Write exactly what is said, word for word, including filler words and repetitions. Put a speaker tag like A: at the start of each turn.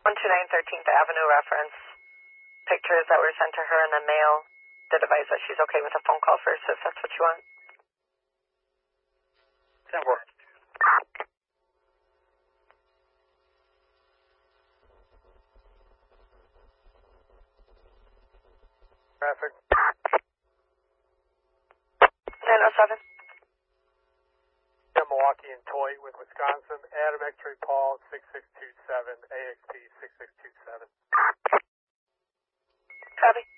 A: one two nine thirteenth Avenue reference. Pictures that were sent to her in the mail that advise that she's okay with a phone call first, if that's what you want.
B: That works. Traffic.
A: nine oh seven.
B: Yeah, Milwaukee and Toy with Wisconsin. Adam X-Ray Paul six six two seven, A X P six six two seven.
A: Copy.